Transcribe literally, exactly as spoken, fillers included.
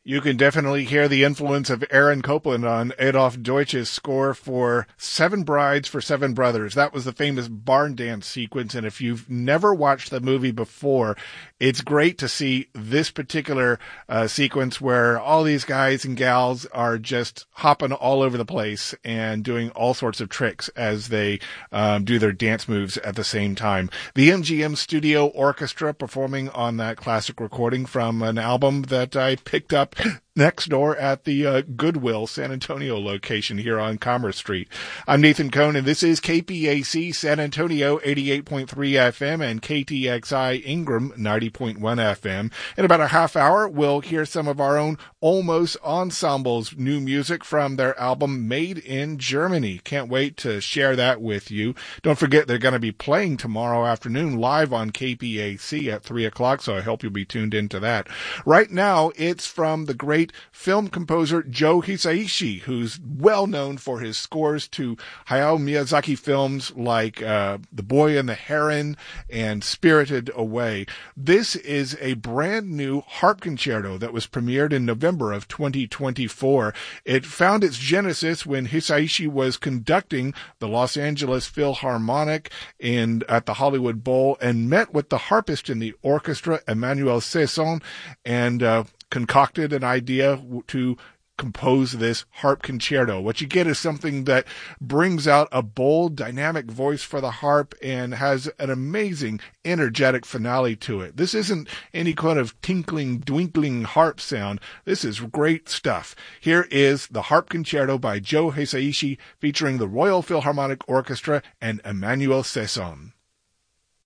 You can definitely hear the influence of Aaron Copland on Adolf Deutsch's score for Seven Brides for Seven Brothers. That was the famous barn dance sequence, and if you've never watched the movie before, it's great to see this particular uh, sequence where all these guys and gals are just hopping all over the place and doing all sorts of tricks as they um, do their dance moves at the same time. The M G M Studio Orchestra performing on that classic recording from an album that I picked up next door at the uh, Goodwill San Antonio location here on Commerce Street. I'm Nathan Cohn, and this is K P A C San Antonio eighty-eight point three F M and K T X I Ingram ninety point one F M. In about a half hour, we'll hear some of our own Almost Ensemble's new music from their album Made in Germany. Can't wait to share that with you. Don't forget they're going to be playing tomorrow afternoon live on K P A C at three o'clock, so I hope you'll be tuned into that. Right now, it's from the great film composer Joe Hisaishi, who's well known for his scores to Hayao Miyazaki films like uh, The Boy and the Heron and Spirited Away. This is a brand new harp concerto that was premiered in November of twenty twenty-four. It found its genesis when Hisaishi was conducting the Los Angeles Philharmonic in at the Hollywood Bowl and met with the harpist in the orchestra, Emmanuel Cesson, and uh, concocted an idea to compose this harp concerto. What you get is something that brings out a bold, dynamic voice for the harp and has an amazing, energetic finale to it. This isn't any kind of tinkling, twinkling harp sound. This is great stuff. Here is the harp concerto by Joe Hisaishi featuring the Royal Philharmonic Orchestra and Emmanuel Cesson.